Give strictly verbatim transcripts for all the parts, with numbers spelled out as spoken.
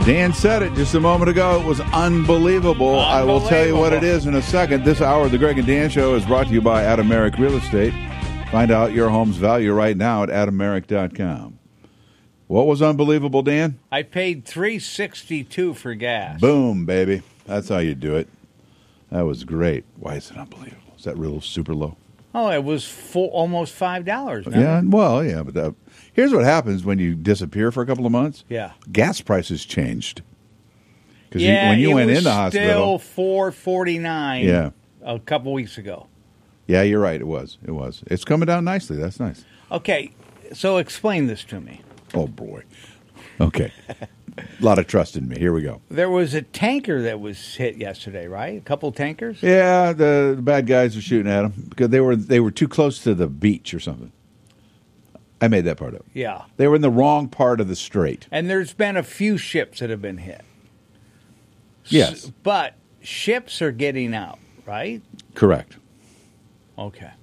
Dan said it just a moment ago. It was unbelievable. unbelievable. I will tell you what it is in a second. This hour of the Greg and Dan Show is brought to you by Adam Merrick Real Estate. Find out your home's value right now at adam merrick dot com. What was unbelievable, Dan? I paid three sixty-two for gas. Boom, baby. That's how you do it. That was great. Why is it unbelievable? Is that real super low? Oh, it was full, almost five dollars. Yeah, well, yeah, but that, here's what happens when you disappear for a couple of months. Yeah, gas prices changed. Because yeah, you, when you it went was in the hospital, still four forty-nine. Yeah, a couple weeks ago. Yeah, you're right. It was. It was. It's coming down nicely. That's nice. Okay, so explain this to me. Oh boy. Okay. A lot of trust in me. Here we go. There was a tanker that was hit yesterday, right? A couple tankers? Yeah, the, the bad guys were shooting at them because they were they were too close to the beach or something. I made that part up. Yeah. They were in the wrong part of the strait. And there's been a few ships that have been hit. Yes. S- but ships are getting out, right? Correct. Okay.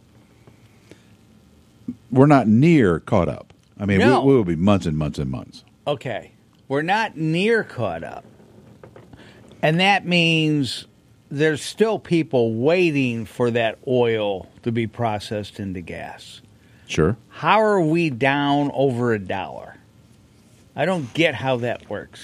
We're not near caught up. I mean, No. we, we will be months and months and months. Okay. We're not near caught up. And that means there's still people waiting for that oil to be processed into gas. Sure. How are we down over a dollar? I don't get how that works.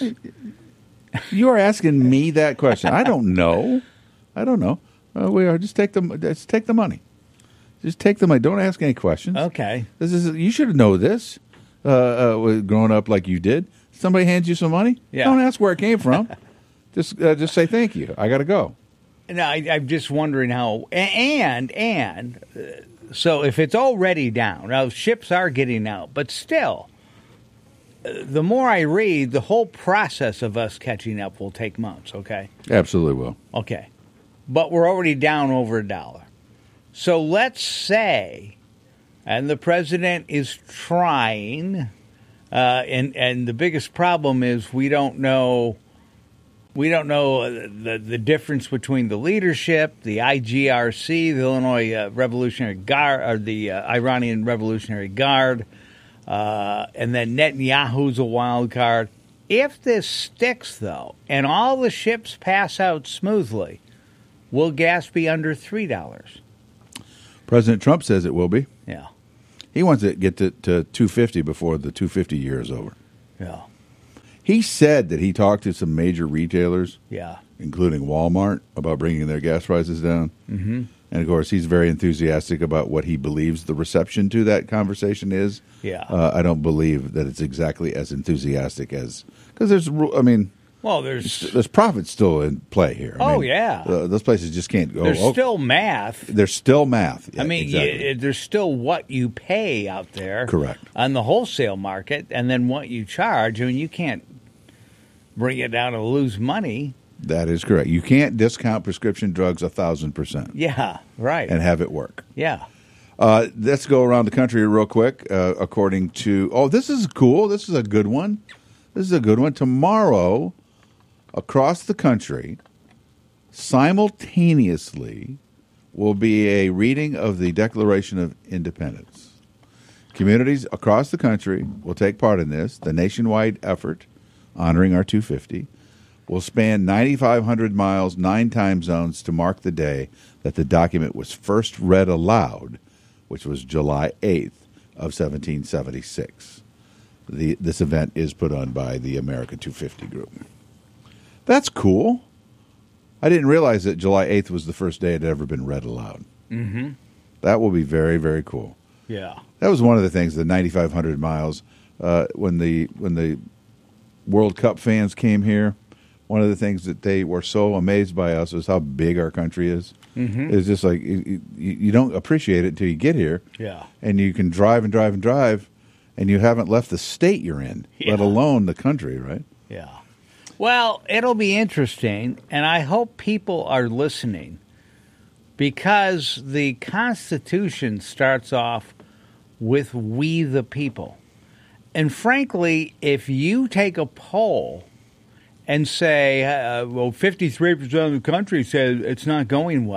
You are asking me that question. I don't know. I don't know. Uh, we are just take the just take the money. Just take the money. Don't ask any questions. Okay. This is you should know this. Uh, uh, growing up like you did, somebody hands you some money. Yeah. Don't ask where it came from. just uh, just say thank you. I got to go. No, I, I'm just wondering how. And and uh, so if it's already down, now ships are getting out, but still, uh, the more I read, the whole process of us catching up will take months. Okay. Absolutely will. Okay, but we're already down over a dollar. So let's say, and the president is trying, uh, and and the biggest problem is we don't know. We don't know the the difference between the leadership, the I G R C, the Illinois uh, Revolutionary Guard, or the uh, Iranian Revolutionary Guard, uh, and then Netanyahu's a wild card. If this sticks, though, and all the ships pass out smoothly, will gas be under three dollars? President Trump says it will be. Yeah. He wants to get to, to two fifty before the two fifty year is over. Yeah. He said that he talked to some major retailers, Yeah. including Walmart, about bringing their gas prices down. Mm-hmm. And, of course, he's very enthusiastic about what he believes the reception to that conversation is. Yeah. Uh, I don't believe that it's exactly as enthusiastic as – because there's – I mean – Well, there's there's profit still in play here. I Oh, mean, yeah. Uh, those places just can't go. there's oh, still math. There's still math. Yeah, I mean, exactly. y there's still what you pay out there. Correct. On the wholesale market, and then what you charge. I mean, you can't bring it down to lose money. That is correct. You can't discount prescription drugs a thousand percent. Yeah, right. And have it work. Yeah. Uh, let's go around the country real quick. Uh, according to oh, this is cool. This is a good one. This is a good one. Tomorrow, across the country, simultaneously, will be a reading of the Declaration of Independence. Communities across the country will take part in this. The nationwide effort, honoring our two fifty, will span nine thousand five hundred miles, nine time zones to mark the day that the document was first read aloud, which was July eighth of seventeen seventy-six. The, this event is put on by the America two fifty group. That's cool. I didn't realize that July eighth was the first day it had ever been read aloud. Mm-hmm. That will be very, very cool. Yeah. That was one of the things, the nine thousand five hundred miles, uh, when the when the World Cup fans came here, one of the things that they were so amazed by us was how big our country is. Mm-hmm. It's just like you, you don't appreciate it until you get here. Yeah. And you can drive and drive and drive, and you haven't left the state you're in, Yeah. let alone the country, right? Yeah. Well, it'll be interesting, and I hope people are listening, because the Constitution starts off with "we the people." And frankly, if you take a poll and say, uh, well, fifty-three percent of the country says it's not going well,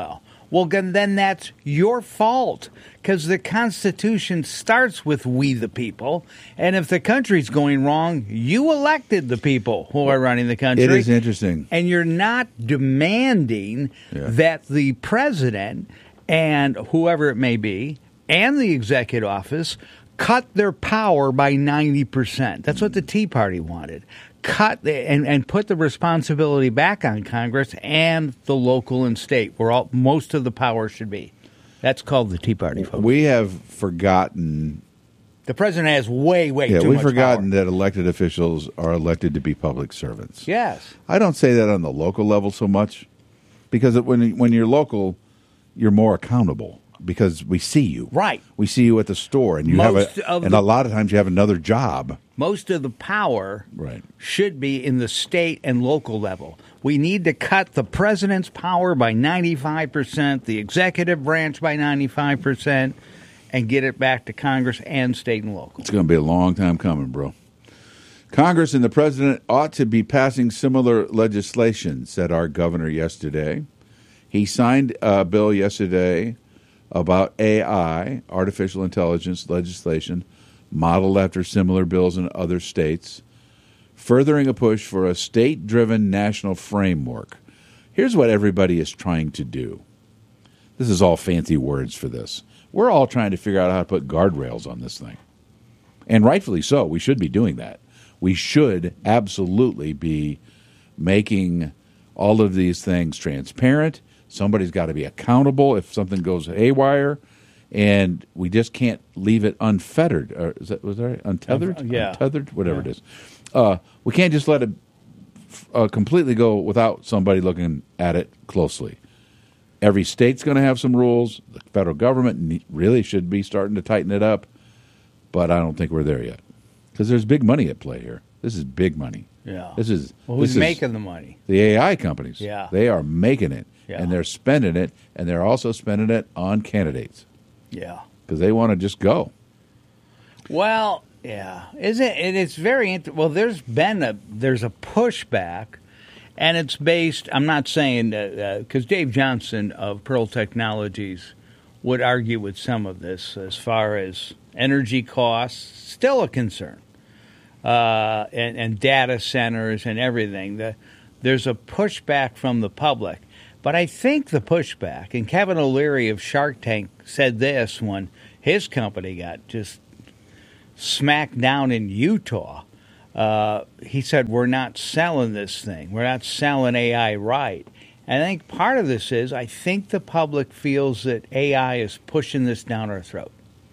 Well, then, then that's your fault, because the Constitution starts with we the people, and if the country's going wrong, you elected the people who are running the country. It is interesting. And you're not demanding Yeah. that the president and whoever it may be and the executive office cut their power by ninety percent. That's what the Tea Party wanted. Cut the, and, and put the responsibility back on Congress and the local and state, where all, most of the power should be. That's called the Tea Party, folks. We have forgotten. The president has way, way Yeah, too we've much forgotten power. that elected officials are elected to be public servants. Yes. I don't say that on the local level so much, because it, when when you're local, you're more accountable because we see you. Right. We see you at the store, and you Most have a, of and the- a lot of times you have another job. Most of the power Right. should be in the state and local level. We need to cut the president's power by ninety-five percent, the executive branch by ninety-five percent, and get it back to Congress and state and local. It's going to be a long time coming, bro. Congress and the president ought to be passing similar legislation, said our governor yesterday. He signed a bill yesterday about A I, artificial intelligence legislation, modeled after similar bills in other states, furthering a push for a state-driven national framework. Here's what everybody is trying to do. This is all fancy words for this. We're all trying to figure out how to put guardrails on this thing. And rightfully so. We should be doing that. We should absolutely be making all of these things transparent. Somebody's got to be accountable if something goes haywire. And we just can't leave it unfettered. Or is that, was that right? Untethered? Uh, yeah. Untethered? Whatever Yeah. it is. Uh, we can't just let it uh, completely go without somebody looking at it closely. Every state's going to have some rules. The federal government ne- really should be starting to tighten it up. But I don't think we're there yet. Because there's big money at play here. This is big money. Yeah. This is Well, who's this is making the money? the A I companies. Yeah. They are making it. Yeah. And they're spending it. And they're also spending it on candidates. Yeah. Because they want to just go. Well, yeah, is it? And it's very int- well. There's been a there's a pushback, and it's based. I'm not saying because uh, Dave Johnson of Pearl Technologies would argue with some of this as far as energy costs, still a concern, uh, and, and data centers and everything. The, there's a pushback from the public. But I think the pushback, and Kevin O'Leary of Shark Tank said this when his company got just smacked down in Utah. Uh, he said, we're not selling this thing. We're not selling A I right. And I think part of this is I think the public feels that A I is pushing this down our throat.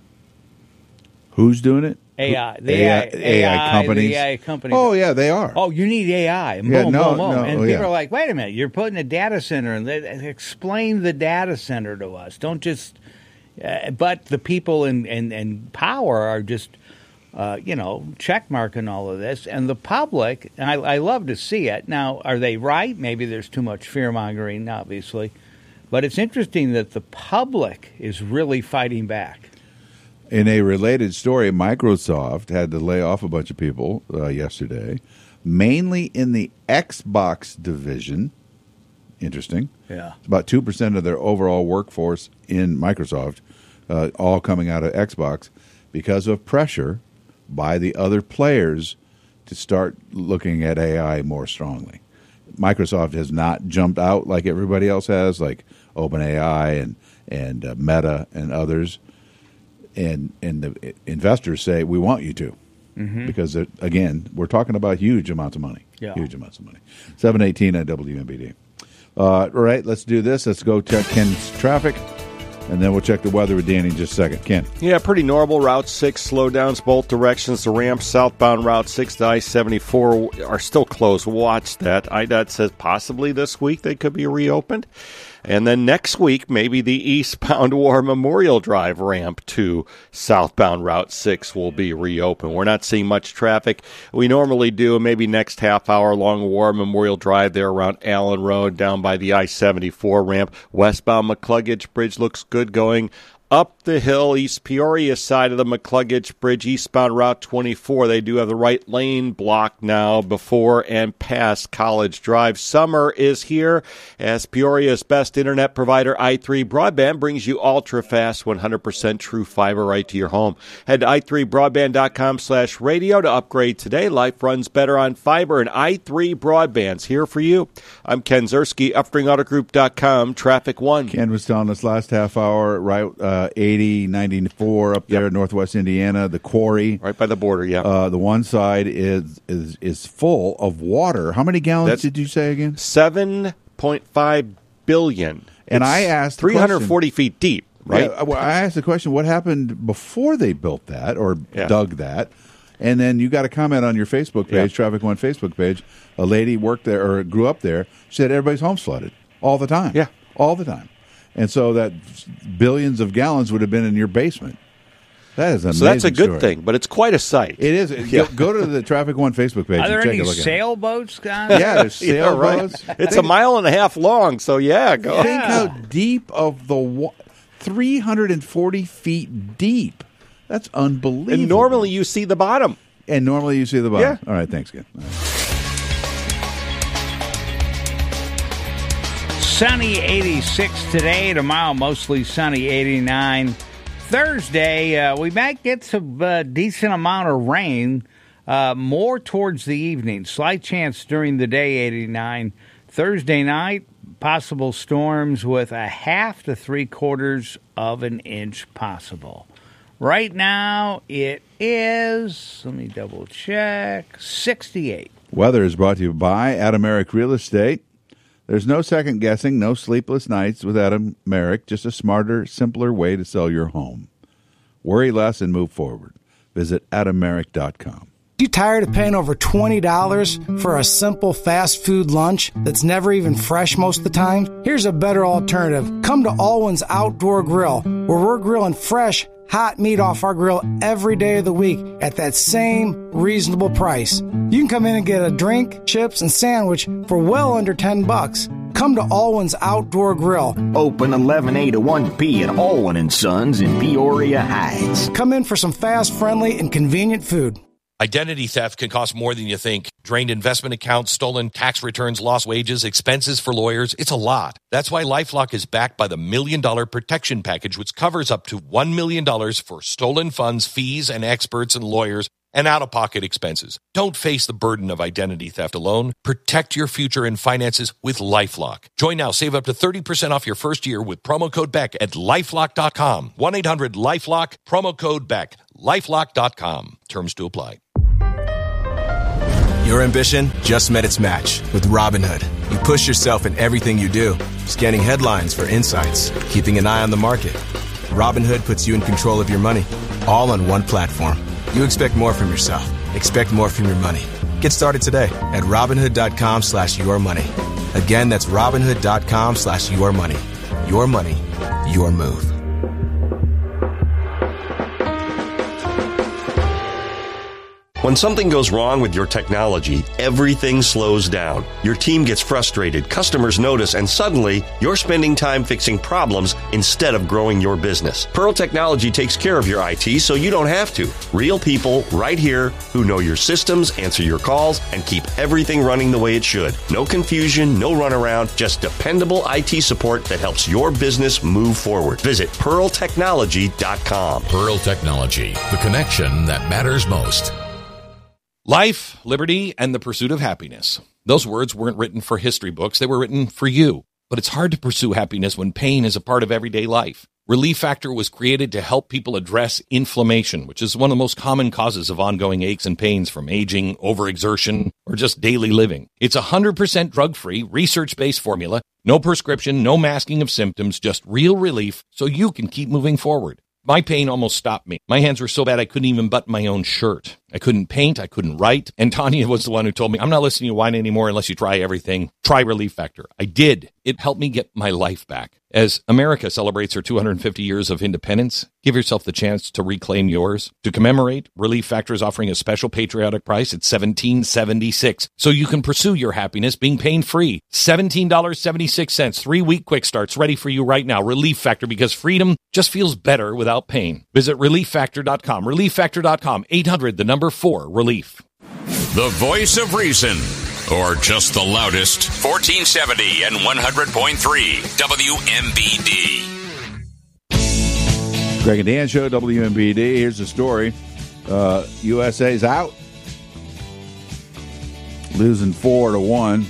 Who's doing it? A I. The A I, A I, A I companies. The A I companies. Oh, yeah, they are. Oh, you need A I. Boom, Yeah, no, boom, boom. no, and oh, people yeah. are like, wait a minute, you're putting a data center in. Explain the data center to us. Don't just. Uh, but the people in, in, in power are just, uh, you know, checkmarking all of this. And the public, and I, I love to see it. Now, are they right? Maybe there's too much fear mongering, obviously. But it's interesting that the public is really fighting back. In a related story, Microsoft had to lay off a bunch of people uh, yesterday, mainly in the Xbox division. Interesting. Yeah. It's about two percent of their overall workforce in Microsoft, uh, all coming out of Xbox, because of pressure by the other players to start looking at A I more strongly. Microsoft has not jumped out like everybody else has, like OpenAI and, and uh, Meta and others. And and the investors say, we want you to. Mm-hmm. Because, it, again, we're talking about huge amounts of money. Yeah. Huge amounts of money. seven eighteen at W M B D. Uh, all right, let's do this. Let's go check Ken's traffic, and then we'll check the weather with Danny in just a second. Ken. Yeah, pretty normal. Route six slowdowns both directions. The ramps southbound Route six to I seventy-four are still closed. Watch that. I D O T says possibly this week they could be reopened. And then next week, maybe the eastbound War Memorial Drive ramp to southbound Route six will be reopened. We're not seeing much traffic. We normally do maybe next half hour along War Memorial Drive there around Allen Road down by the I seventy-four ramp. Westbound McCluggage Bridge looks good going up the hill, East Peoria side of the McCluggage Bridge, eastbound Route twenty-four. They do have the right lane blocked now before and past College Drive. Summer is here as Peoria's best internet provider, i three Broadband, brings you ultra-fast, one hundred percent true fiber right to your home. Head to i three broadband dot com slash radio to upgrade today. Life runs better on fiber, and i three Broadband's here for you. I'm Ken Zerski, upstring auto group dot com, Traffic One. Ken was telling us last half hour, Route uh, eighty ninety-four up there, Yep. in northwest Indiana, the quarry. Right by the border, yeah. Uh, the one side is is is full of water. How many gallons That's- did you say again? seven point five billion. And It's I asked the three hundred forty feet deep, right? Yeah, well, I asked the question, what happened before they built that or Yeah. dug that? And then you got a comment on your Facebook page, Yeah. Traffic One Facebook page. A lady worked there or grew up there. She said everybody's home's flooded all the time. Yeah. All the time. And so that billions of gallons would have been in your basement. That is an So that's a amazing good story. thing, but it's quite a sight. It is. Yeah. Go, go to the Traffic One Facebook page Are and there check any a look at it. sailboats, guys? Yeah, there's Yeah, right. sailboats. It's a mile and a half long, so yeah, go. Think how deep of the wa- three hundred forty feet deep. That's unbelievable. And normally you see the bottom. and normally you see the bottom. Yeah. All right, thanks, Ken. All right. Sunny eighty-six today. Tomorrow, mostly sunny eighty-nine. Thursday, uh, we might get some uh, decent amount of rain, uh, more towards the evening. Slight chance during the day, eighty-nine. Thursday night, possible storms with a half to three quarters of an inch possible. Right now, it is, let me double check, sixty-eight. Weather is brought to you by Adam Merrick Real Estate. There's no second guessing, no sleepless nights with Adam Merrick, just a smarter, simpler way to sell your home. Worry less and move forward. Visit adam merrick dot com. You tired of paying over twenty dollars for a simple fast food lunch that's never even fresh most of the time? Here's a better alternative. Come to Alwyn's Outdoor Grill, where we're grilling fresh, hot meat off our grill every day of the week at that same reasonable price. You can come in and get a drink, chips, and sandwich for well under ten bucks. Come to Alwyn's Outdoor Grill. Open eleven A to one P at Alwyn and Sons in Peoria Heights. Come in for some fast, friendly, and convenient food. Identity theft can cost more than you think. Drained investment accounts, stolen tax returns, lost wages, expenses for lawyers. It's a lot. That's why LifeLock is backed by the Million Dollar Protection Package, which covers up to one million dollars for stolen funds, fees, and experts and lawyers, and out-of-pocket expenses. Don't face the burden of identity theft alone. Protect your future and finances with LifeLock. Join now. Save up to thirty percent off your first year with promo code Beck at lifelock dot com. one eight hundred lifelock, promo code Beck. lifelock dot com. Terms to apply. Your ambition just met its match with Robinhood. You push yourself in everything you do, scanning headlines for insights, keeping an eye on the market. Robinhood puts you in control of your money, all on one platform. You expect more from yourself. Expect more from your money. Get started today at Robinhood dot com slash your money. Again, that's Robinhood dot com slash your money. Your money, your move. When something goes wrong with your technology, everything slows down. Your team gets frustrated, customers notice, and suddenly you're spending time fixing problems instead of growing your business. Pearl Technology takes care of your I T so you don't have to. Real people right here who know your systems, answer your calls, and keep everything running the way it should. No confusion, no runaround, just dependable I T support that helps your business move forward. Visit pearl technology dot com. Pearl Technology, the connection that matters most. Life, liberty, and the pursuit of happiness. Those words weren't written for history books. They were written for you. But it's hard to pursue happiness when pain is a part of everyday life. Relief Factor was created to help people address inflammation, which is one of the most common causes of ongoing aches and pains from aging, overexertion, or just daily living. It's a one hundred percent drug-free, research-based formula. No prescription, no masking of symptoms, just real relief so you can keep moving forward. My pain almost stopped me. My hands were so bad I couldn't even button my own shirt. I couldn't paint. I couldn't write. And Tanya was the one who told me, I'm not listening to you whine anymore unless you try everything. Try Relief Factor. I did. It helped me get my life back. As America celebrates her two hundred fifty years of independence, give yourself the chance to reclaim yours. To commemorate, Relief Factor is offering a special patriotic price at seventeen dollars and seventy-six cents, so you can pursue your happiness being pain-free. seventeen dollars and seventy-six cents, three-week quick starts ready for you right now. Relief Factor, because freedom just feels better without pain. Visit relief factor dot com. relief factor dot com. eight hundred, the number four, relief. The voice of reason. Or just the loudest. fourteen seventy and one hundred point three W M B D. Greg and Dan Show, W M B D. Here's the story. Uh, U S A's out. Losing four to one.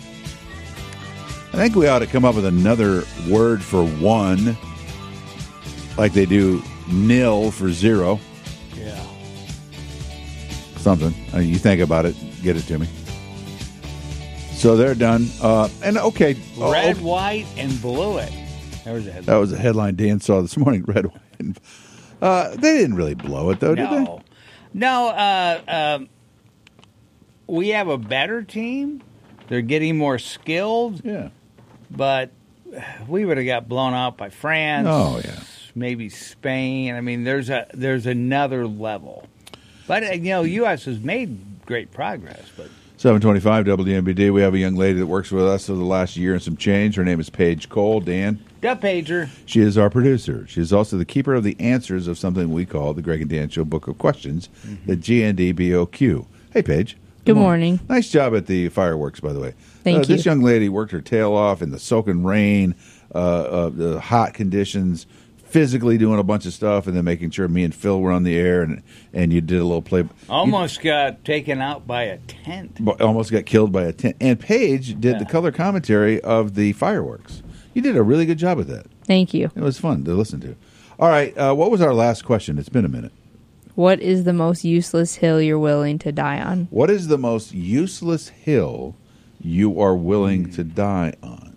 I think we ought to come up with another word for one, like they do nil for zero. Yeah. Something. I mean, you think about it, get it to me. So they're done. Uh, and okay. Red, oh, white, and blew it. That was a headline. That was a headline Dan saw this morning. Red, white, and uh, they didn't really blow it, though, no. did they? No. Uh, um, we have a better team. They're getting more skilled. Yeah. But we would have got blown out by France. Oh, yeah. Maybe Spain. I mean, there's a there's another level. But, uh, you know, U S has made great progress, but... seven twenty-five W M B D. We have a young lady that works with us for the last year and some change. Her name is Paige Cole. Dan? Yeah, Pager. She is our producer. She is also the keeper of the answers of something we call the Greg and Dan Show Book of Questions, mm-hmm. the G N D B O Q. Hey, Paige. Good morning. morning. Nice job at the fireworks, by the way. Thank uh, you. This young lady worked her tail off in the soaking rain, uh, uh, the hot conditions, physically doing a bunch of stuff, and then making sure me and Phil were on the air, and and you did a little play. Almost you, got taken out by a tent. Almost got killed by a tent. And Paige did yeah. the color commentary of the fireworks. You did a really good job with that. Thank you. It was fun to listen to. All right, uh, what was our last question? It's been a minute. What is the most useless hill you're willing to die on? What is the most useless hill you are willing mm. to die on?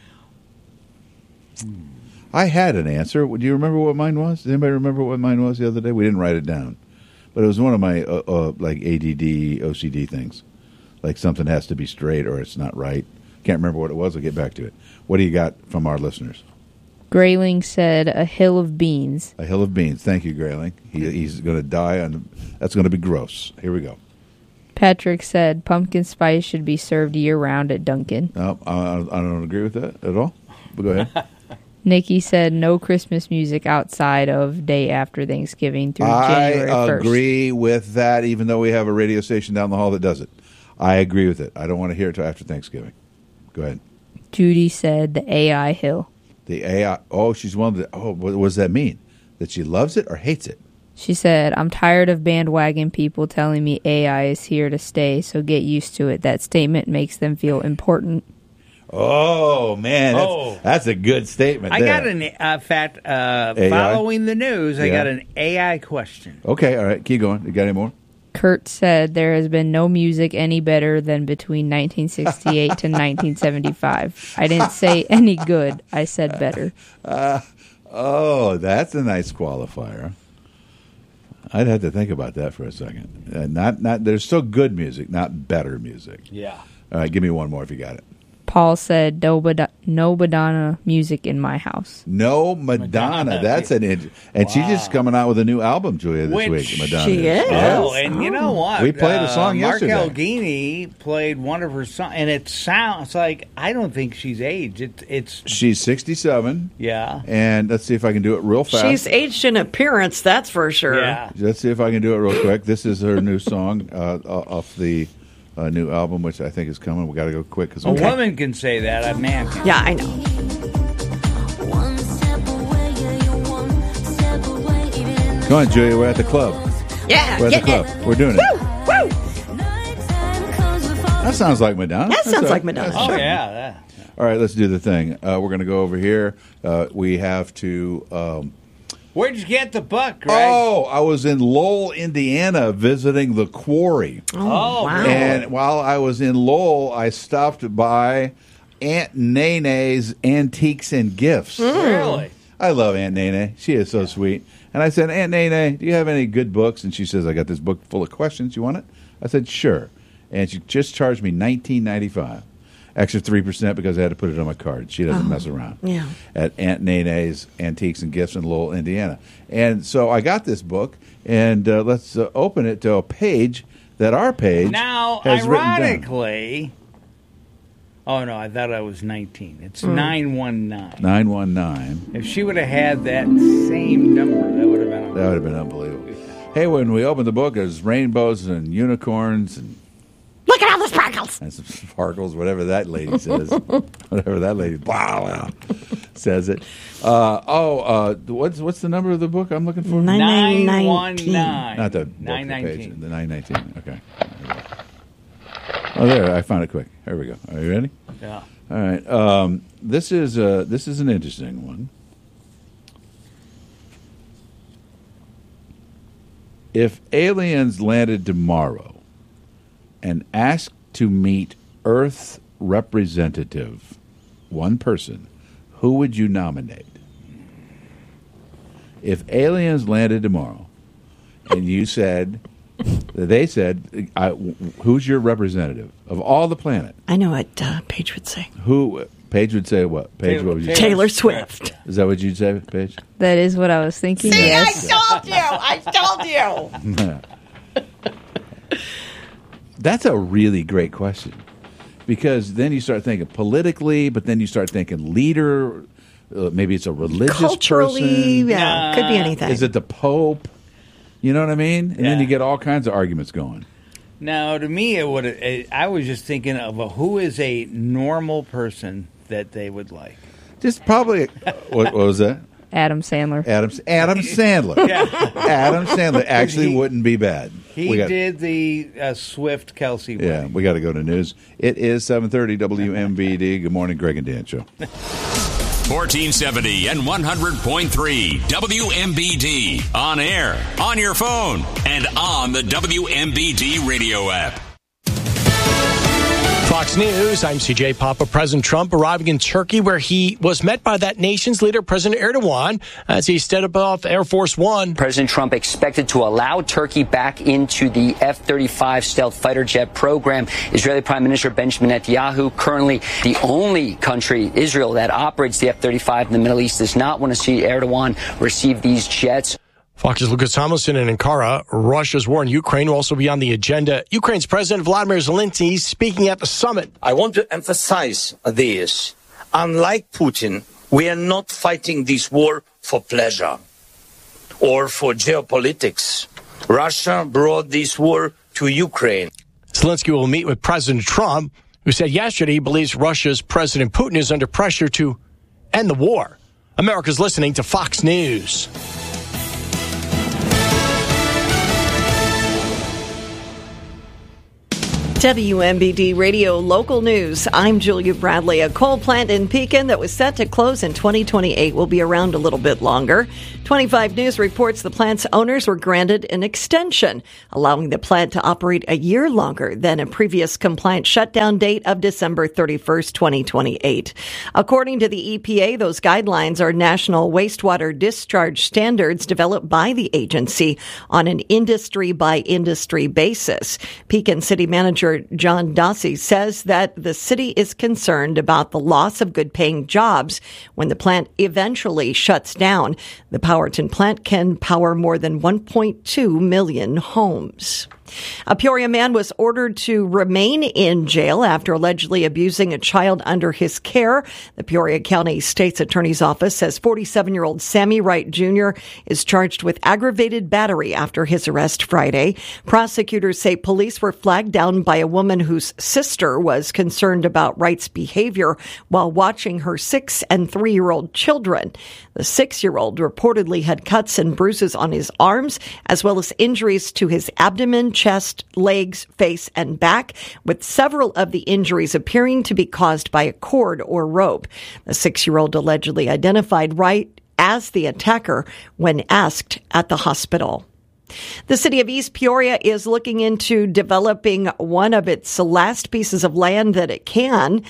Mm. I had an answer. Do you remember what mine was? Does anybody remember what mine was the other day? We didn't write it down. But it was one of my uh, uh, like A D D, O C D things. Like something has to be straight or it's not right. Can't remember what it was. I'll get back to it. What do you got from our listeners? Grayling said a hill of beans. A hill of beans. Thank you, Grayling. He, he's going to die on. That's going to be gross. Here we go. Patrick said pumpkin spice should be served year-round at Dunkin'. Oh, I, I don't agree with that at all. But go ahead. Nikki said no Christmas music outside of day after Thanksgiving through January I first. agree with that, even though we have a radio station down the hall that does it. I agree with it. I don't want to hear it until after Thanksgiving. Go ahead. Judy said the A I hill. The A I. Oh, she's one of the. Oh, what, what does that mean? That she loves it or hates it? She said, I'm tired of bandwagon people telling me A I is here to stay, so get used to it. That statement makes them feel important. Oh, man. That's, oh. that's a good statement. I there. got an, uh, fact, uh, following the news, I yeah. got an A I question. Okay, all right. Keep going. You got any more? Kurt said there has been no music any better than between nineteen sixty-eight to nineteen seventy-five. I didn't say any good. I said better. Uh, oh, that's a nice qualifier. I'd have to think about that for a second. Uh, not, not. There's still good music, not better music. Yeah. All right, give me one more if you got it. Paul said, no, Bad- no Madonna music in my house. No Madonna. Madonna. That's an int- And wow. she's just coming out with a new album, Julia, this Which week. Madonna she is. Oh, and you know what? We played a song uh, yesterday. Mark Elgini played one of her songs, and it sounds like, I don't think she's aged. It, it's She's sixty-seven. Yeah. And let's see if I can do it real fast. She's aged in appearance, that's for sure. Yeah. Let's see if I can do it real quick. This is her new song uh, off the... A new album, which I think is coming. We got to go quick because a okay. woman can say that. A man can. Yeah, I know. Come on, Julia. We're at the club. Yeah, we're at yeah, the club. Yeah. We're doing woo, it. Woo! That sounds like Madonna. That That's sounds a, like Madonna. Oh sure. yeah, that. All right, let's do the thing. Uh, we're going to go over here. Uh, we have to. Um, Where'd you get the book, Greg? Oh, I was in Lowell, Indiana, visiting the quarry. Oh, wow. And while I was in Lowell, I stopped by Aunt Nene's Antiques and Gifts. Mm. Really? I love Aunt Nene. She is so sweet. And I said, Aunt Nene, do you have any good books? And she says, I got this book full of questions. You want it? I said, sure. And she just charged me nineteen ninety-five. Extra three percent because I had to put it on my card. She doesn't Oh, mess around. yeah. At Aunt Nene's Antiques and Gifts in Lowell, Indiana. And so I got this book, and uh, let's uh, open it to a page that our page Now, has written down. ironically, oh no, I thought I was nineteen. It's Mm. nine one nine. nine one nine. If she would have had that same number, that would have been. That would have been unbelievable. Hey, when we opened the book, there's rainbows and unicorns and Look at all the sparkles. and some sparkles, whatever that lady says. Whatever that lady wow, wow, says it. Uh, oh, uh, what's what's the number of the book I'm looking for? Nine nine one nine. Not the book, nine the page. nineteen. The nine nineteen. Okay. Oh, there! I found it quick. Here we go. Are you ready? Yeah. All right. Um, this is uh, this is an interesting one. If aliens landed tomorrow and asked to meet Earth representative, one person, who would you nominate? If aliens landed tomorrow and you said, they said, I, who's your representative of all the planet? I know what uh, Paige would say. Who? Paige would say what? Paige, Taylor- what would you say? Taylor Swift. Is that what you'd say, Paige? That is what I was thinking. See, yes. I told you. I told you. That's a really great question, because then you start thinking politically, but then you start thinking leader. Uh, maybe it's a religious Culturally, person. yeah, could be anything. Is it the Pope? You know what I mean? And then Yeah. you get all kinds of arguments going. Now, to me, it would. I was just thinking of a, who is a normal person that they would like. Just probably. What, what was that? Adam Sandler. Adam Adam Sandler. Yeah. Adam Sandler actually He- wouldn't be bad. He We got- did the uh, Swift Kelsey. Yeah, wedding. we got to go to news. It is seven thirty W M B D. Good morning, Greg and Dan Show. fourteen seventy and one hundred point three W M B D. On air, on your phone, and on the W M B D radio app. Fox News, I'm C J Papa. President Trump arriving in Turkey, where he was met by that nation's leader, President Erdogan, as he stepped off Air Force One. President Trump expected to allow Turkey back into the F thirty-five stealth fighter jet program. Israeli Prime Minister Benjamin Netanyahu, currently the only country, Israel, that operates the F thirty-five in the Middle East, does not want to see Erdogan receive these jets. Fox's Lucas Tomlinson in Ankara. Russia's war in Ukraine will also be on the agenda. Ukraine's President Vladimir Zelensky speaking at the summit. I want to emphasize this. Unlike Putin, we are not fighting this war for pleasure or for geopolitics. Russia brought this war to Ukraine. Zelensky will meet with President Trump, who said yesterday he believes Russia's President Putin is under pressure to end the war. America's listening to Fox News. W M B D Radio Local News. I'm Julia Bradley. A coal plant in Pekin that was set to close in twenty twenty-eight will be around a little bit longer. twenty-five News reports the plant's owners were granted an extension, allowing the plant to operate a year longer than a previous compliant shutdown date of December thirty-first, twenty twenty-eight. According to the E P A, those guidelines are national wastewater discharge standards developed by the agency on an industry-by-industry basis. Pekin City Manager John Dossie says that the city is concerned about the loss of good-paying jobs when the plant eventually shuts down. The Powerton plant can power more than one point two million homes. A Peoria man was ordered to remain in jail after allegedly abusing a child under his care. The Peoria County State's Attorney's Office says forty-seven-year-old Sammy Wright Junior is charged with aggravated battery after his arrest Friday. Prosecutors say police were flagged down by a woman whose sister was concerned about Wright's behavior while watching her six- and three-year-old children. The six-year-old reportedly had cuts and bruises on his arms, as well as injuries to his abdomen, chest, legs, face, and back, with several of the injuries appearing to be caused by a cord or rope. The six-year-old allegedly identified Wright as the attacker when asked at the hospital. The city of East Peoria is looking into developing one of its last pieces of land that it can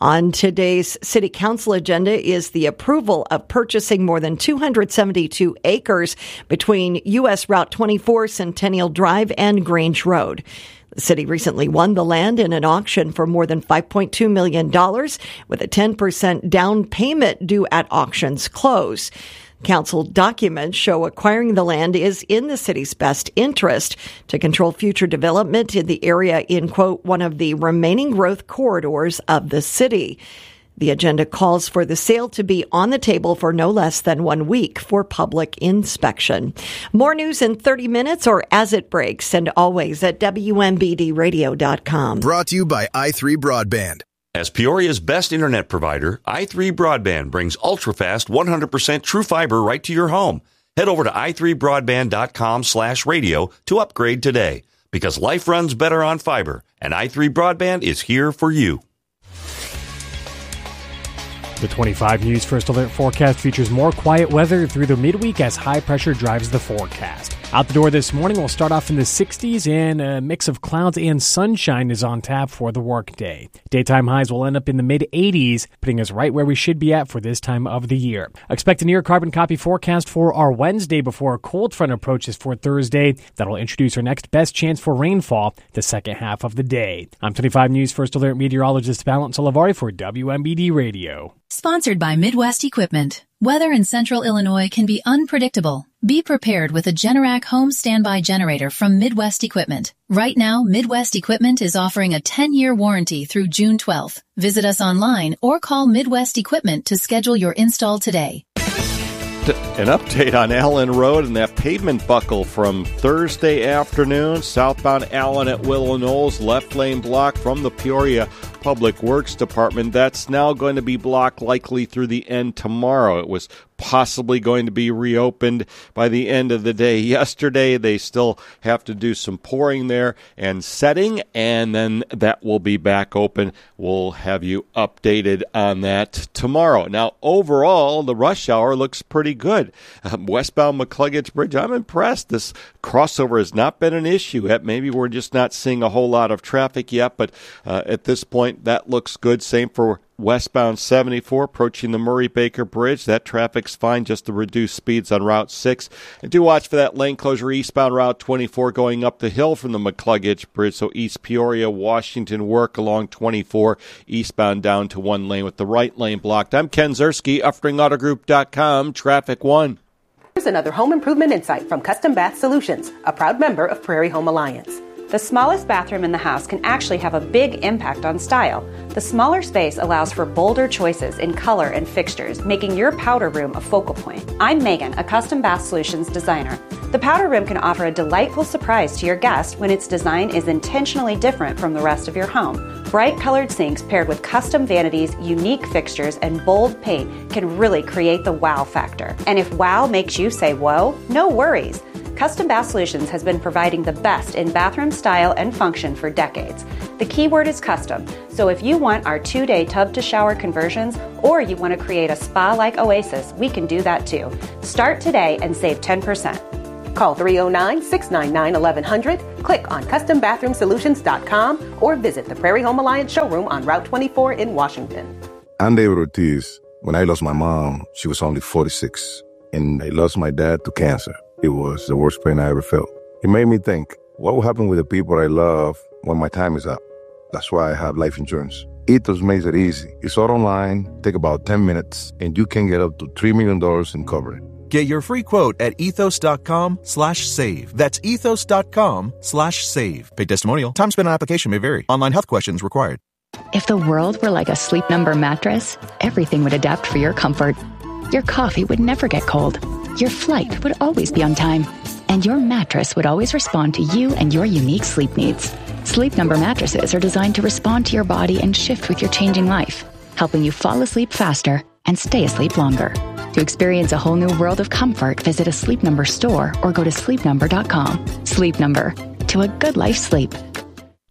On today's City Council agenda is the approval of purchasing more than two hundred seventy-two acres between U S Route twenty-four, Centennial Drive, and Grange Road. The city recently won the land in an auction for more than five point two million dollars, with a ten percent down payment due at auction's close. Council documents show acquiring the land is in the city's best interest to control future development in the area in, quote, one of the remaining growth corridors of the city. The agenda calls for the sale to be on the table for no less than one week for public inspection. More news in thirty minutes or as it breaks, and always at W M B D radio dot com. Brought to you by i three Broadband. As Peoria's best internet provider, i three Broadband brings ultra-fast, one hundred percent true fiber right to your home. Head over to i three broadband dot com slash radio to upgrade today, because life runs better on fiber, and i three Broadband is here for you. The twenty-five News First Alert forecast features more quiet weather through the midweek as high pressure drives the forecast. Out the door this morning, we'll start off in the sixties, and a mix of clouds and sunshine is on tap for the workday. Daytime highs will end up in the mid-eighties, putting us right where we should be at for this time of the year. Expect a near carbon copy forecast for our Wednesday before a cold front approaches for Thursday. That'll introduce our next best chance for rainfall the second half of the day. I'm twenty-five News First Alert meteorologist Valent Olivari for W M B D Radio. Sponsored by Midwest Equipment. Weather in central Illinois can be unpredictable. Be prepared with a Generac home standby generator from Midwest Equipment. Right now, Midwest Equipment is offering a ten-year warranty through June twelfth. Visit us online or call Midwest Equipment to schedule your install today. An update on Allen Road and that pavement buckle from Thursday afternoon. Southbound Allen at Willow Knolls, left lane blocked from the Peoria Public Works Department. That's now going to be blocked likely through the end tomorrow. It was possibly going to be reopened by the end of the day yesterday. They still have to do some pouring there and setting, and then that will be back open. We'll have you updated on that tomorrow. Now, overall, the rush hour looks pretty good. Um, westbound McCluggage Bridge, I'm impressed. This crossover has not been an issue yet. Maybe we're just not seeing a whole lot of traffic yet, but uh, at this point, that looks good. Same for westbound seventy-four, approaching the Murray-Baker Bridge. That traffic's fine, just the reduced speeds on Route six. And do watch for that lane closure eastbound Route twenty-four going up the hill from the McCluggage Bridge. So East Peoria, Washington work along twenty-four, eastbound down to one lane with the right lane blocked. I'm Ken Zerski, Uffring Auto Group dot com, Traffic One. Here's another home improvement insight from Custom Bath Solutions, a proud member of Prairie Home Alliance. The smallest bathroom in the house can actually have a big impact on style. The smaller space allows for bolder choices in color and fixtures, making your powder room a focal point. I'm Megan, a Custom Bath Solutions designer. The powder room can offer a delightful surprise to your guest when its design is intentionally different from the rest of your home. Bright colored sinks paired with custom vanities, unique fixtures, and bold paint can really create the wow factor. And if wow makes you say whoa, no worries. Custom Bath Solutions has been providing the best in bathroom style and function for decades. The key word is custom, so if you want our two-day tub-to-shower conversions or you want to create a spa-like oasis, we can do that too. Start today and save ten percent. Call three oh nine, six nine nine, eleven hundred, click on custom bathroom solutions dot com, or visit the Prairie Home Alliance showroom on Route twenty-four in Washington. I'm David Ortiz. When I lost my mom, she was only forty-six, and I lost my dad to cancer. It was the worst pain I ever felt. It made me think, what will happen with the people I love when my time is up? That's why I have life insurance. Ethos makes it easy. It's all online, take about ten minutes, and you can get up to three million dollars in coverage. Get your free quote at ethos.com slash save. That's ethos.com slash save. Paid testimonial. Time spent on application may vary. Online health questions required. If the world were like a Sleep Number mattress, everything would adapt for your comfort. Your coffee would never get cold. Your flight would always be on time. And your mattress would always respond to you and your unique sleep needs. Sleep Number mattresses are designed to respond to your body and shift with your changing life, helping you fall asleep faster and stay asleep longer. To experience a whole new world of comfort, visit a Sleep Number store or go to sleep number dot com. Sleep Number. To a good life sleep.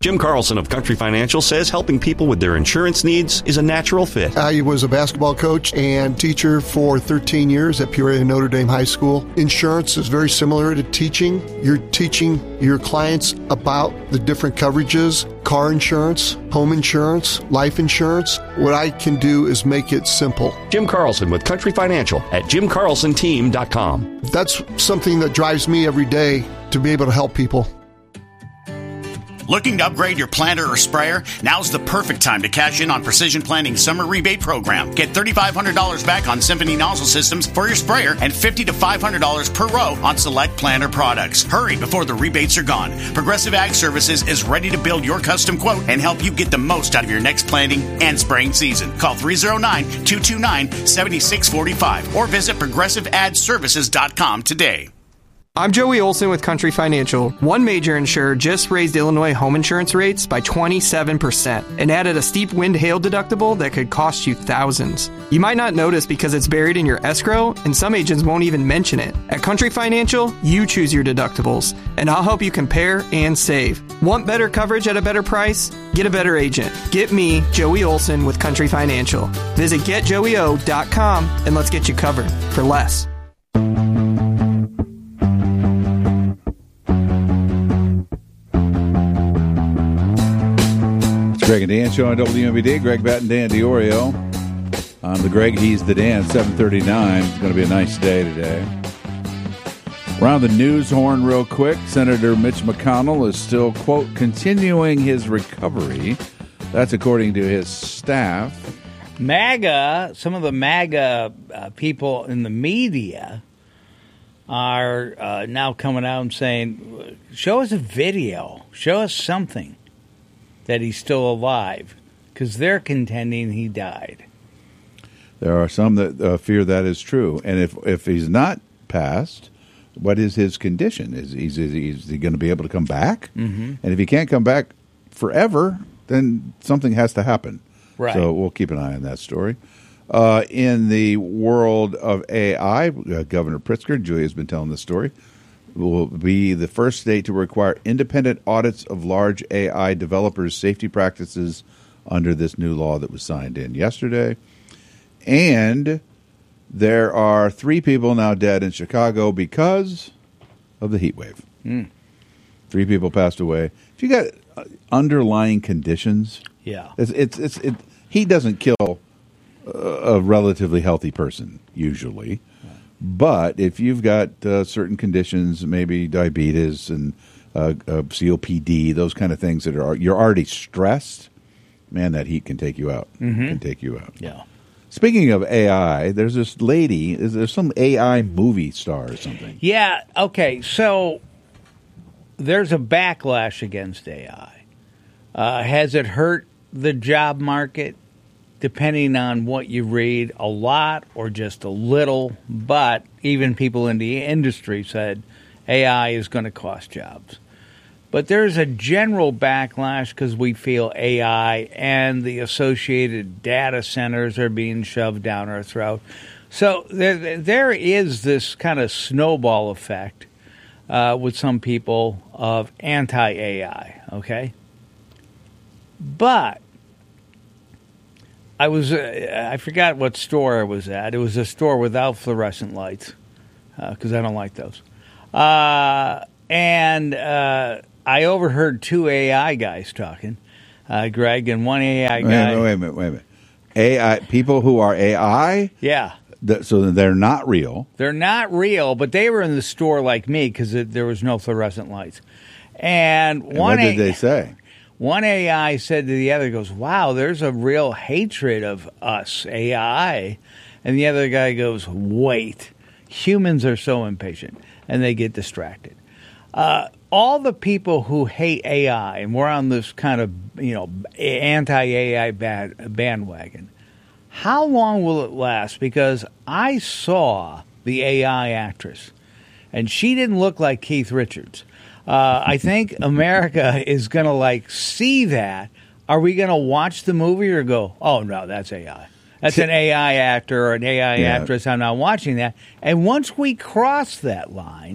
Jim Carlson of Country Financial says helping people with their insurance needs is a natural fit. I was a basketball coach and teacher for thirteen years at Peoria Notre Dame High School. Insurance is very similar to teaching. You're teaching your clients about the different coverages, car insurance, home insurance, life insurance. What I can do is make it simple. Jim Carlson with Country Financial at jim carlson team dot com. That's something that drives me every day to be able to help people. Looking to upgrade your planter or sprayer? Now's the perfect time to cash in on Precision Planting's summer rebate program. Get three thousand five hundred dollars back on Symphony nozzle systems for your sprayer and fifty to five hundred dollars per row on select planter products. Hurry before the rebates are gone. Progressive Ag Services is ready to build your custom quote and help you get the most out of your next planting and spraying season. Call three oh nine, two two nine, seven six four five or visit progressive ad services dot com today. I'm Joey Olson with Country Financial. One major insurer just raised Illinois home insurance rates by twenty-seven percent and added a steep wind hail deductible that could cost you thousands. You might not notice because it's buried in your escrow, and some agents won't even mention it. At Country Financial, you choose your deductibles, and I'll help you compare and save. Want better coverage at a better price? Get a better agent. Get me, Joey Olson, with Country Financial. Visit get joey o dot com and let's get you covered for less. Greg and Dan show on W M B D. Greg Batten, Dan DiOrio. I'm the Greg, he's the Dan, seven thirty-nine. It's going to be a nice day today. Around the news horn real quick, Senator Mitch McConnell is still, quote, continuing his recovery. That's according to his staff. MAGA, some of the MAGA uh, people in the media are uh, now coming out and saying, show us a video, show us something that he's still alive, because they're contending he died. There are some that uh, fear that is true. And if if he's not passed, what is his condition? Is, is, is he going to be able to come back? Mm-hmm. And if he can't come back forever, then something has to happen. Right. So we'll keep an eye on that story. Uh, in the world of A I, uh, Governor Pritzker, Julia's been telling this story, will be the first state to require independent audits of large A I developers' safety practices under this new law that was signed in yesterday. And there are three people now dead in Chicago because of the heat wave. Mm. Three people passed away. If you got underlying conditions, yeah, it's it's, it's it. Heat doesn't kill a relatively healthy person usually. But if you've got uh, certain conditions, maybe diabetes and uh, uh, C O P D, those kind of things that are you're already stressed, man, that heat can take you out. Mm-hmm. Can take you out. Yeah. Speaking of A I, there's this lady. Is there some A I movie star or something? Yeah. Okay. So there's a backlash against A I. Uh, has it hurt the job market? Depending on what you read, a lot or just a little, but even people in the industry said A I is going to cost jobs. But there's a general backlash because we feel A I and the associated data centers are being shoved down our throat. So there, there is this kind of snowball effect uh, with some people of anti-A I, okay? But I was, uh, I forgot what store I was at. It was a store without fluorescent lights, because uh, I don't like those. Uh, and uh, I overheard two A I guys talking, uh, Greg, and one A I guy. Wait, wait a minute, wait a minute. A I, people who are A I? Yeah. Th- so they're not real. They're not real, but they were in the store like me because there was no fluorescent lights. And, And one what did A- they say? One A I said to the other, goes, wow, there's a real hatred of us, A I. And the other guy goes, wait, humans are so impatient. And they get distracted. Uh, all the people who hate A I, and we're on this kind of, you know, anti-A I bad, bandwagon, how long will it last? Because I saw the A I actress, and she didn't look like Keith Richards. Uh, I think America is going to, like, see that. Are we going to watch the movie or go, oh, no, that's A I. That's an A I actor or an A I Yeah. actress. I'm not watching that. And once we cross that line,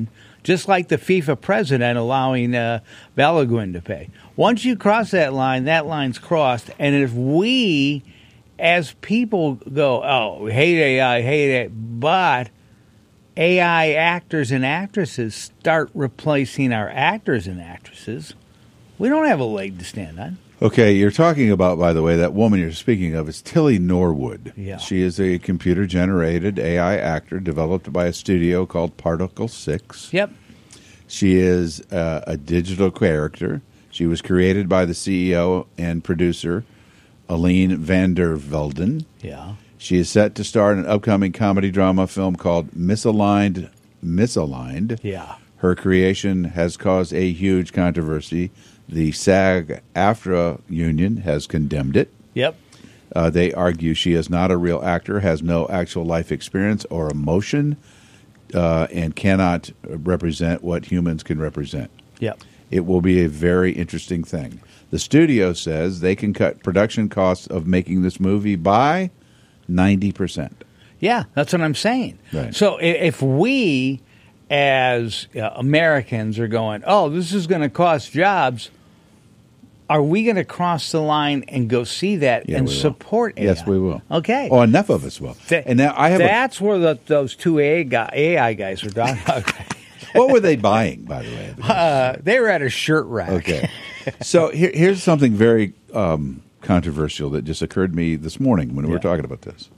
just like the FIFA president allowing uh, Balogun to pay. Once you cross that line, that line's crossed. And if we, as people, go, oh, we hate A I, hate it, but A I actors and actresses start replacing our actors and actresses, we don't have a leg to stand on. Okay, you're talking about, by the way, that woman you're speaking of is Tilly Norwood. Yeah. She is a computer-generated A I actor developed by a studio called Particle six. Yep. She is uh, a digital character. She was created by the C E O and producer, Aline van der Velden. Yeah. She is set to star in an upcoming comedy drama film called Misaligned. Misaligned. Yeah. Her creation has caused a huge controversy. The SAG-AFTRA union has condemned it. Yep. Uh, they argue she is not a real actor, has no actual life experience or emotion, uh, and cannot represent what humans can represent. Yep. It will be a very interesting thing. The studio says they can cut production costs of making this movie by ninety percent. Yeah, that's what I'm saying. Right. So i- if we, as uh, Americans, are going, oh, this is going to cost jobs, are we going to cross the line and go see that Yeah, and we will. support A I? Yes, we will. Okay. Oh, enough of us will. Th- and now I have. A, That's where the, those two A I, guy, A I guys were talking about. what were they buying, by the way? Uh, they were at a shirt rack. Okay. So here, here's something very um, controversial that just occurred to me this morning when we were Yeah. talking about this.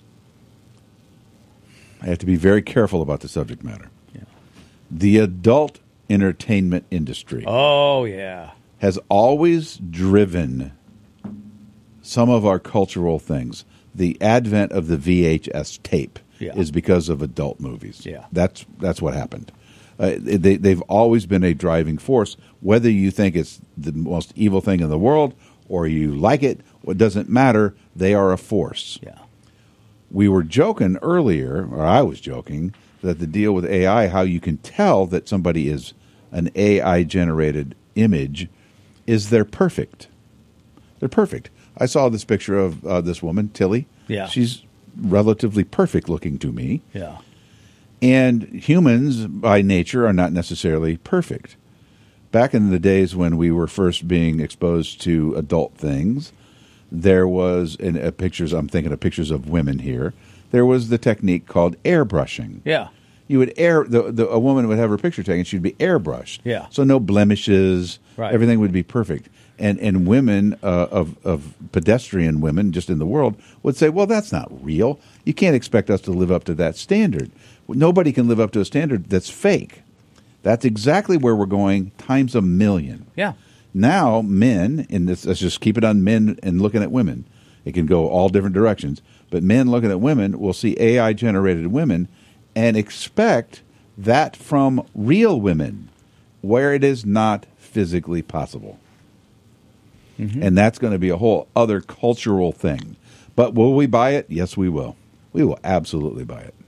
I have to be very careful about the subject matter. Yeah. The adult entertainment industry Oh, yeah. has always driven some of our cultural things. The advent of the V H S tape Yeah. is because of adult movies. Yeah. That's that's what happened. Uh, they, they've always been a driving force. Whether you think it's the most evil thing in the world or you like it, it doesn't matter. They are a force. Yeah. We were joking earlier, or I was joking, that the deal with A I, how you can tell that somebody is an A I-generated image, is they're perfect. They're perfect. I saw this picture of uh, this woman, Tilly. Yeah. She's relatively perfect looking to me. Yeah. And humans, by nature, are not necessarily perfect. Back in the days when we were first being exposed to adult things, there was, in uh, pictures, I'm thinking of pictures of women here, there was the technique called airbrushing. Yeah. You would air, the, the, a woman would have her picture taken, she'd be airbrushed. Yeah. So no blemishes, Right. everything would be perfect. And and women, uh, of, of pedestrian women just in the world, would say, well, that's not real. You can't expect us to live up to that standard. Nobody can live up to a standard that's fake. That's exactly where we're going, times a million. Yeah. Now, men, and this, let's just keep it on men and looking at women. It can go all different directions. But men looking at women will see A I-generated women and expect that from real women, where it is not physically possible. Mm-hmm. And that's going to be a whole other cultural thing. But will we buy it? Yes, we will. We will absolutely buy it.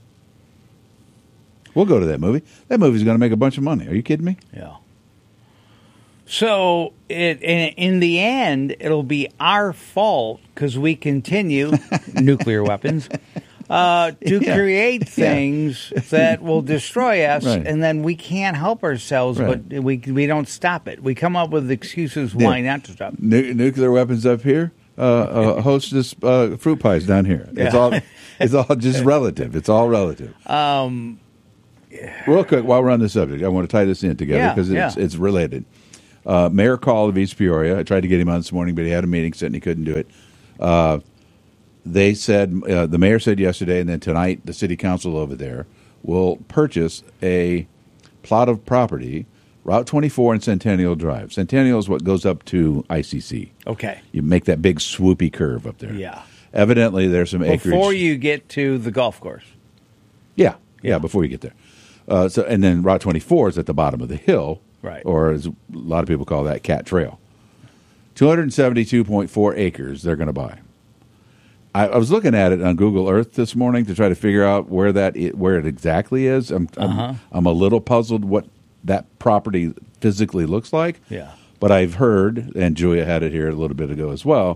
We'll go to that movie. That movie's going to make a bunch of money. Are you kidding me? Yeah. So it, in, in the end, it'll be our fault because we continue nuclear weapons uh, to Yeah. create things that will destroy us, Right. and then we can't help ourselves, Right. but we we don't stop it. We come up with excuses why Yeah. not to stop it. Nu- nuclear weapons up here. Uh, uh, hostess uh, fruit pies down here. It's Yeah. all. It's all just relative. It's all relative. Um, Real quick, while we're on the subject, I want to tie this in together Yeah, because it's yeah. it's related. Uh, Mayor Call of East Peoria. I tried to get him on this morning, but he had a meeting, said he couldn't do it. Uh, they said uh, the mayor said yesterday, and then tonight the city council over there will purchase a plot of property, Route twenty-four and Centennial Drive. Centennial is what goes up to I C C. Okay. You make that big swoopy curve up there. Yeah. Evidently, there's some acreage. Before you get to the golf course. Yeah, yeah, before you get there. Uh, so, and then Route twenty-four is at the bottom of the hill, Right. Or as a lot of people call that, Cat Trail. two hundred seventy-two point four acres they're going to buy. I, I was looking at it on Google Earth this morning to try to figure out where that I- where it exactly is. I'm Uh-huh. I'm, I'm a little puzzled what that property physically looks like. Yeah. But I've heard, and Julia had it here a little bit ago as well,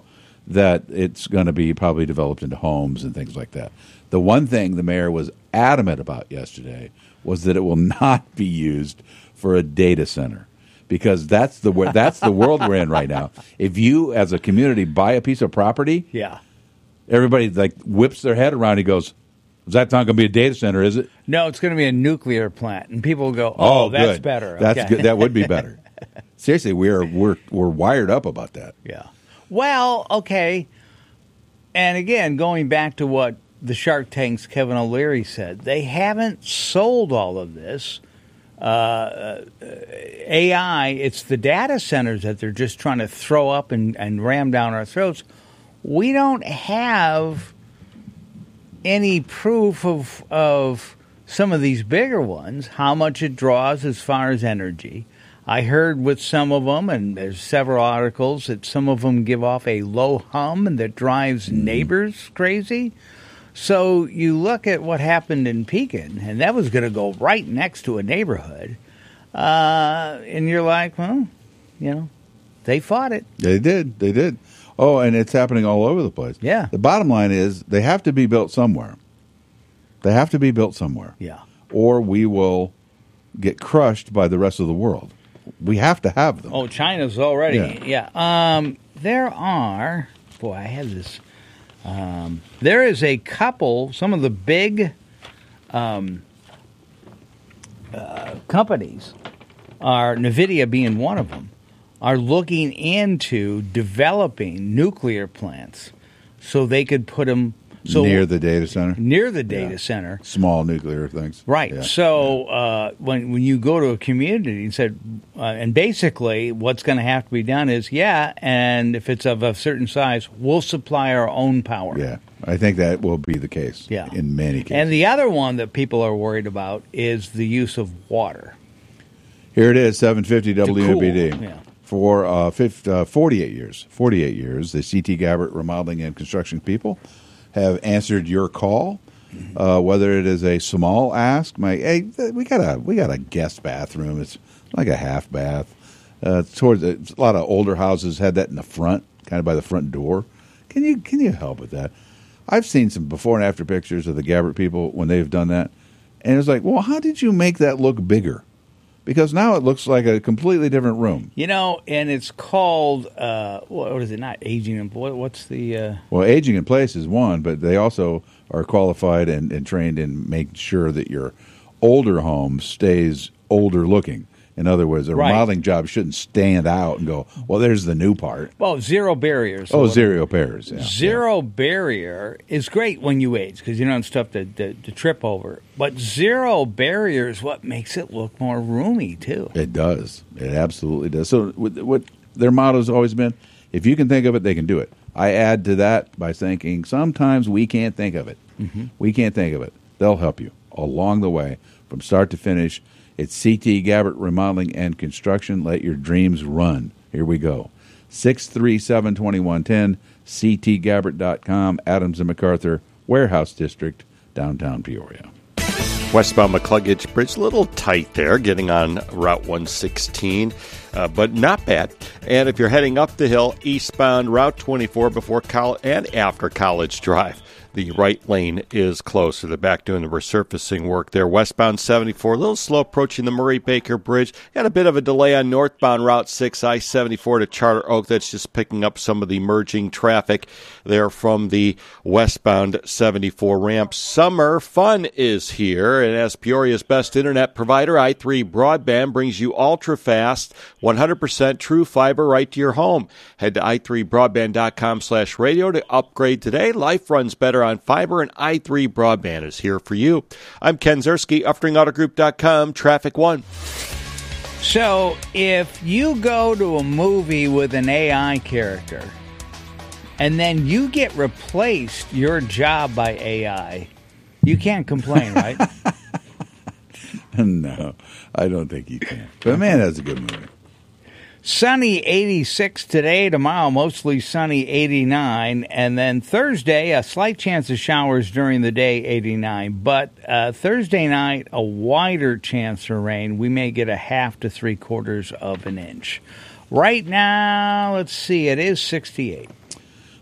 that it's going to be probably developed into homes and things like that. The one thing the mayor was adamant about yesterday was that it will not be used for a data center, because that's the that's the world we're in right now. If you, as a community, buy a piece of property, yeah, everybody like whips their head around and goes, "Is that not going to be a data center? Is it?" No, it's going to be a nuclear plant, and people will go, "Oh, oh that's good. better. That's okay. good. That would be better." Seriously, we're we're we're wired up about that. Yeah. Well, okay. And again, going back to what the Shark Tank's Kevin O'Leary said, they haven't sold all of this. Uh, A I, it's the data centers that they're just trying to throw up and, and ram down our throats. We don't have any proof of of some of these bigger ones, how much it draws as far as energy. I heard with some of them, and there's several articles, that some of them give off a low hum that drives neighbors crazy. So you look at what happened in Pekin, and that was going to go right next to a neighborhood. Uh, and you're like, well, you know, they fought it. They did. They did. Oh, and it's happening all over the place. Yeah. The bottom line is they have to be built somewhere. They have to be built somewhere. Yeah. Or we will get crushed by the rest of the world. We have to have them. Oh, China's already. Yeah. yeah. Um, there are, boy, I had this. Um, there is a couple, some of the big um, uh, companies, are NVIDIA being one of them, are looking into developing nuclear plants so they could put them so near the data center. Near the data Yeah. center. Small nuclear things. Right. Yeah. So uh, when when you go to a community and said, uh, and basically what's going to have to be done is, yeah, and if it's of a certain size, we'll supply our own power. Yeah. I think that will be the case. Yeah. In many cases. And the other one that people are worried about is the use of water. Here it is, seven fifty W M B D. cool, yeah. For uh, fifty, uh, forty-eight years, forty-eight years, the C T Gabbert Remodeling and Construction people have answered your call, uh, whether it is a small ask. My, hey, we got a we got a guest bathroom. It's like a half bath. Uh, towards a lot of older houses had that in the front, kind of by the front door. Can you can you help with that? I've seen some before and after pictures of the Gabbert people when they've done that, and it's like, well, how did you make that look bigger? Because now it looks like a completely different room. You know, and it's called, uh, what is it, not aging in, what, what's the... Uh... Well, aging in place is one, but they also are qualified and, and trained in making sure that your older home stays older looking. In other words, a Right. remodeling job shouldn't stand out and go, well, there's the new part. Well, zero barriers. Oh, zero pairs. Yeah. Zero barrier is great when you age because you don't have stuff to, to, to trip over. But zero barrier is what makes it look more roomy, too. It does. It absolutely does. So what, what their motto has always been, if you can think of it, they can do it. I add to that by thinking sometimes we can't think of it. Mm-hmm. We can't think of it. They'll help you along the way from start to finish. It's C T Gabbert Remodeling and Construction. Let your dreams run. Here we go. six three seven, two one one zero, c t gabbert dot com, Adams and MacArthur, Warehouse District, downtown Peoria. Westbound McCluggage Bridge, a little tight there, getting on Route one sixteen, uh, but not bad. And if you're heading up the hill, eastbound Route twenty-four before Col- and after College Drive, the right lane is closed, so they're back doing the resurfacing work there. Westbound seventy-four, a little slow approaching the Murray-Baker Bridge. Got a bit of a delay on northbound Route six, I seventy-four to Charter Oak. That's just picking up some of the merging traffic there from the westbound seventy-four ramp. Summer fun is here, and as Peoria's best internet provider, i three Broadband brings you ultra-fast, one hundred percent true fiber right to your home. Head to i three broadband dot com slash radio to upgrade today. Life runs better on fiber, and i three Broadband is here for you. I'm Ken Zerski, uftring auto group dot com, Traffic One. So if you go to a movie with an A I character and then you get replaced your job by A I, you can't complain, right? No, I don't think you can. But man, that's a good movie. Sunny eighty-six today, tomorrow mostly sunny eighty-nine, and then Thursday a slight chance of showers during the day eighty-nine, but uh, Thursday night a wider chance for rain. We may get a half to three quarters of an inch. Right now, let's see, it is sixty-eight.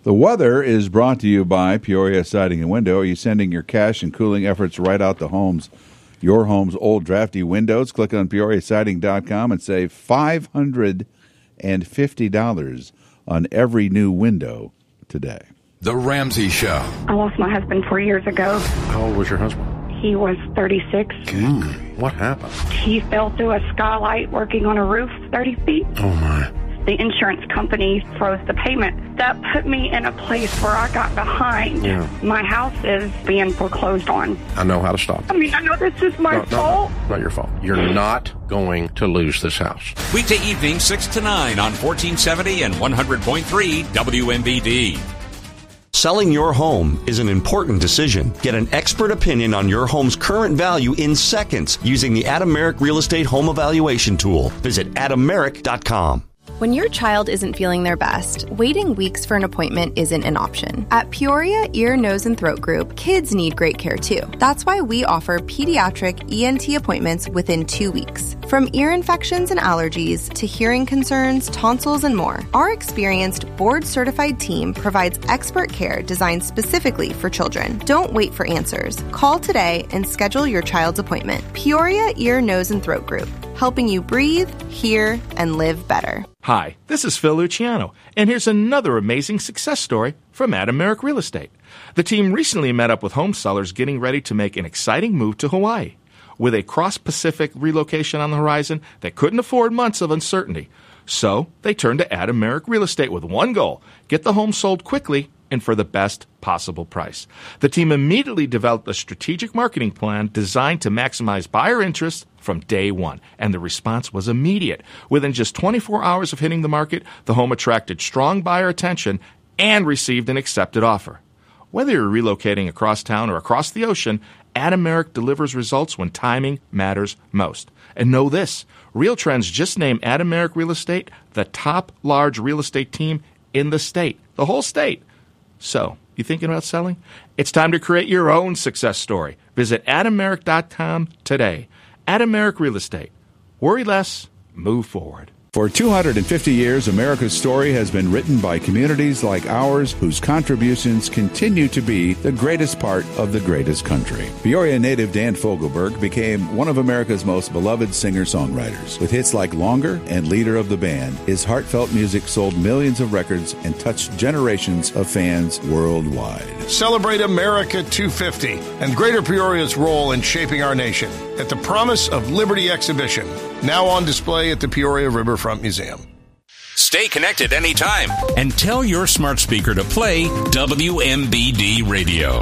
The weather is brought to you by Peoria Siding and Window. Are you sending your cash and cooling efforts right out to homes, your home's old drafty windows? Click on Peoria Siding dot com and save five hundred fifty dollars on every new window today. The Ramsey Show. I lost my husband four years ago. How old was your husband? He was thirty-six. Mm, what happened? He fell through a skylight working on a roof thirty feet. Oh, my. The insurance company froze the payment. That put me in a place where I got behind. Yeah. My house is being foreclosed on. I know how to stop it. I mean, I know this is my No, no, fault. no, not your fault. You're not going to lose this house. Weekday evening, six to nine on fourteen seventy and one hundred point three W M B D. Selling your home is an important decision. Get an expert opinion on your home's current value in seconds using the Adam Merrick Real Estate Home Evaluation Tool. Visit adam merrick dot com. When your child isn't feeling their best, waiting weeks for an appointment isn't an option. At Peoria Ear, Nose, and Throat Group, kids need great care too. That's why we offer pediatric E N T appointments within two weeks. From ear infections and allergies to hearing concerns, tonsils, and more, our experienced board-certified team provides expert care designed specifically for children. Don't wait for answers. Call today and schedule your child's appointment. Peoria Ear, Nose, and Throat Group, helping you breathe, hear, and live better. Hi, this is Phil Luciano, and here's another amazing success story from Adam Merrick Real Estate. The team recently met up with home sellers getting ready to make an exciting move to Hawaii. With a cross-Pacific relocation on the horizon, they couldn't afford months of uncertainty. So they turned to Adam Merrick Real Estate with one goal: get the home sold quickly and for the best possible price. The team immediately developed a strategic marketing plan designed to maximize buyer interest from day one, and the response was immediate. Within just twenty-four hours of hitting the market, the home attracted strong buyer attention and received an accepted offer. Whether you're relocating across town or across the ocean, Adam Merrick delivers results when timing matters most. And know this, RealTrends just named Adam Merrick Real Estate the top large real estate team in the state, the whole state. So, you thinking about selling? It's time to create your own success story. Visit adam merrick dot com today. Adam Merrick Real Estate. Worry less, move forward. For two hundred fifty years, America's story has been written by communities like ours whose contributions continue to be the greatest part of the greatest country. Peoria native Dan Fogelberg became one of America's most beloved singer-songwriters. With hits like Longer and leader of the band, his heartfelt music sold millions of records and touched generations of fans worldwide. Celebrate America two fifty and Greater Peoria's role in shaping our nation at the Promise of Liberty exhibition, now on display at the Peoria Riverfront Museum. Stay connected anytime and tell your smart speaker to play W M B D Radio.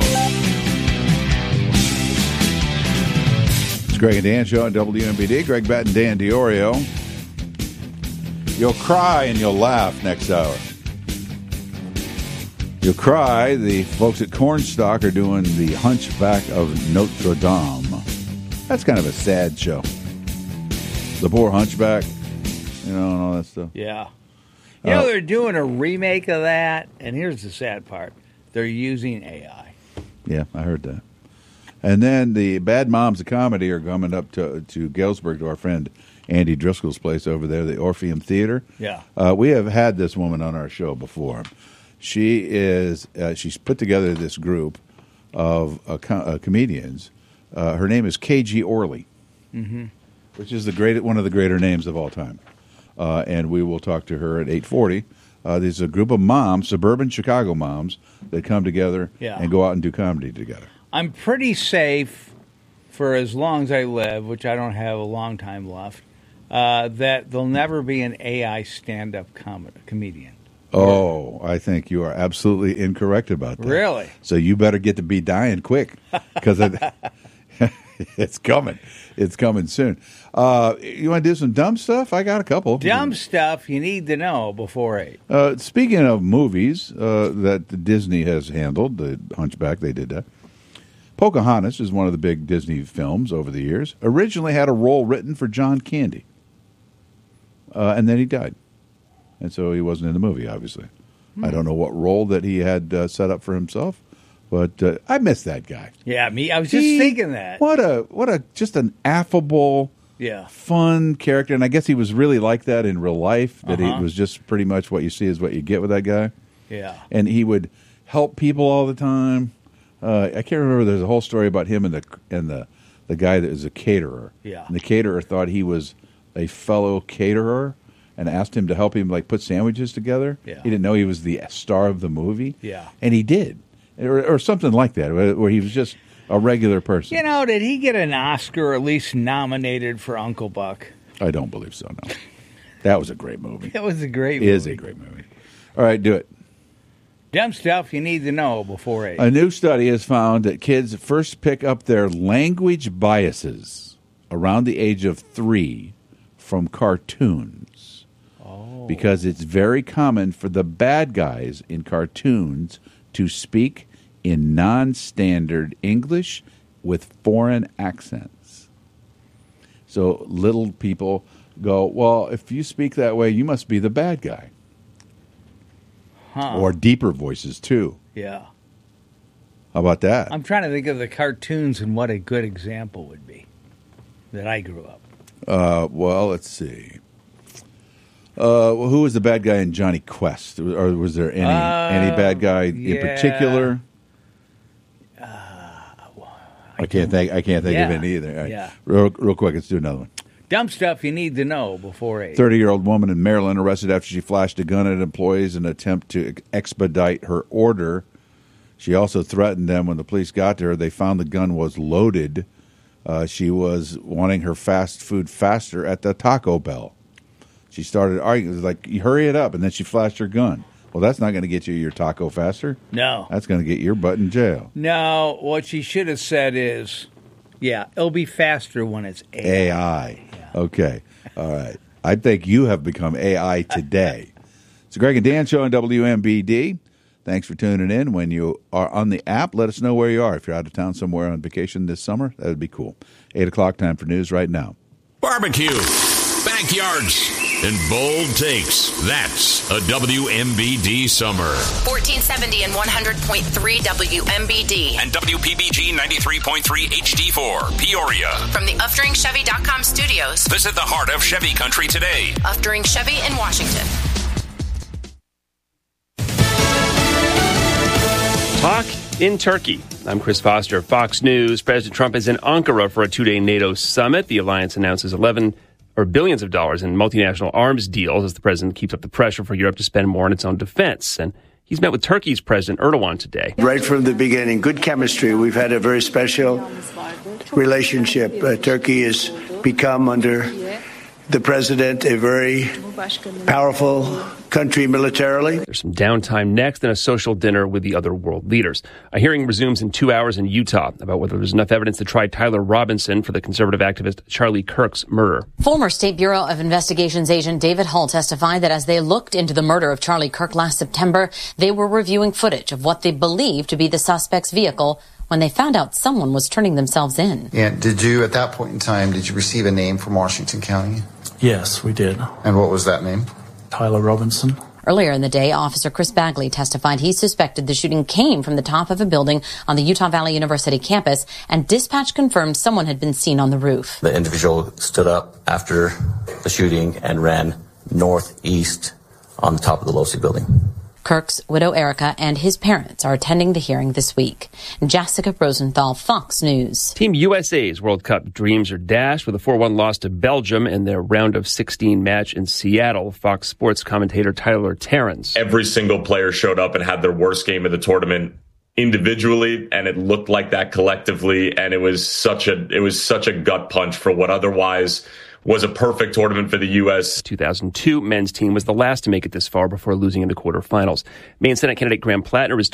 It's Greg and Dan show on W M B D. Greg Batten, Dan Diorio. You'll cry and you'll laugh next hour. You'll cry. The folks at Cornstalk are doing the Hunchback of Notre Dame. That's kind of a sad show. The poor hunchback, you know, and all that stuff. Yeah. You know, uh, they're doing a remake of that, and here's the sad part. They're using A I. Yeah, I heard that. And then the Bad Moms of Comedy are coming up to to Galesburg to our friend Andy Driscoll's place over there, the Orpheum Theater. Yeah. Uh, we have had this woman on our show before. She is, uh, she's put together this group of uh, co- uh, comedians. Uh, her name is K G Orley, mm-hmm. which is the great one of the greater names of all time. Uh, and we will talk to her at eight forty. Uh, there's a group of moms, suburban Chicago moms, that come together yeah. and go out and do comedy together. I'm pretty safe for as long as I live, which I don't have a long time left, uh, that there'll never be an A I stand-up com- comedian. Oh, I think you are absolutely incorrect about that. Really? So you better get to be dying quick, because it, it's coming. It's coming soon. Uh, you want to do some dumb stuff? I got a couple. Dumb stuff you need to know before eight. Uh, speaking of movies uh, that Disney has handled, the Hunchback, they did that. Pocahontas is one of the big Disney films over the years. Originally had a role written for John Candy. Uh, and then he died. And so he wasn't in the movie, obviously. Hmm. I don't know what role that he had uh, set up for himself, but uh, I miss that guy. Yeah, me. I was just he, thinking that. What a what a just an affable, yeah, fun character, and I guess he was really like that in real life. That uh-huh. he was just pretty much what you see is what you get with that guy. Yeah. And he would help people all the time. Uh, I can't remember. There's a whole story about him and the and the, the guy that was a caterer. Yeah. And the caterer thought he was a fellow caterer and asked him to help him like put sandwiches together. Yeah. He didn't know he was the star of the movie. Yeah. And he did. Or, or something like that, where he was just a regular person. You know, did he get an Oscar or at least nominated for Uncle Buck? I don't believe so, no. That was a great movie. That was a great It movie. is a great movie. All right, do it. Dumb stuff you need to know before age. A new study has found that kids first pick up their language biases around the age of three from cartoons. Oh. Because it's very common for the bad guys in cartoons to speak in non-standard English with foreign accents. So little people go, well, if you speak that way, you must be the bad guy. Huh. Or deeper voices, too. Yeah. How about that? I'm trying to think of the cartoons and what a good example would be that I grew up. Uh, well, let's see. Uh, well, who was the bad guy in Johnny Quest? Or was there any Uh, any bad guy yeah. in particular? Uh, I, can't think. I can't think Yeah. of any either. All right. Yeah. Real, real quick, let's do another one. Dumb stuff you need to know before age. thirty-year-old woman in Maryland arrested after she flashed a gun at employees in an attempt to expedite her order. She also threatened them when the police got to her. They found the gun was loaded. Uh, she was wanting her fast food faster at the Taco Bell. She started arguing. It was like, you hurry it up, and then she flashed her gun. Well, that's not going to get you your taco faster. No. That's going to get your butt in jail. No, what she should have said is, yeah, it'll be faster when it's A I. A I. Okay. All right. I think you have become A I today. It's the Greg and Dan Show on W M B D. Thanks for tuning in. When you are on the app, let us know where you are. If you're out of town somewhere on vacation this summer, that would be cool. eight o'clock, time for news right now. Barbecue, backyards, and bold takes. That's a W M B D summer. fourteen seventy and one hundred point three W M B D. And W P B G ninety-three point three H D four, Peoria. From the Uftring Chevy dot com studios. Visit the heart of Chevy country today. Uftring Chevy in Washington. Talk in Turkey. I'm Chris Foster, Fox News. President Trump is in Ankara for a two-day NATO summit. The alliance announces eleven or billions of dollars in multinational arms deals as the president keeps up the pressure for Europe to spend more on its own defense. And he's met with Turkey's President Erdogan today. Right from the beginning, good chemistry. We've had a very special relationship. Uh, Turkey has become, under the president, a very powerful country militarily. There's some downtime next and a social dinner with the other world leaders. A hearing resumes in two hours in Utah about whether there's enough evidence to try Tyler Robinson for the conservative activist Charlie Kirk's murder. Former State Bureau of Investigations agent David Hull testified that as they looked into the murder of Charlie Kirk last September, they were reviewing footage of what they believed to be the suspect's vehicle when they found out someone was turning themselves in. Yeah, did you, at that point in time, did you receive a name from Washington County? Yes, we did. And what was that name? Tyler Robinson. Earlier in the day, Officer Chris Bagley testified he suspected the shooting came from the top of a building on the Utah Valley University campus, and dispatch confirmed someone had been seen on the roof. The individual stood up after the shooting and ran northeast on the top of the Losi building. Kirk's widow Erica and his parents are attending the hearing this week. Jessica Rosenthal, Fox News. Team U S A's World Cup dreams are dashed with a four one loss to Belgium in their round of sixteen match in Seattle. Fox Sports commentator Tyler Terrence. Every single player showed up and had their worst game of the tournament individually, and it looked like that collectively, and it was such a it was such a gut punch for what otherwise was a perfect tournament for the U S. two thousand two men's team was the last to make it this far before losing in the quarterfinals. Maine Senate candidate Graham Plattner is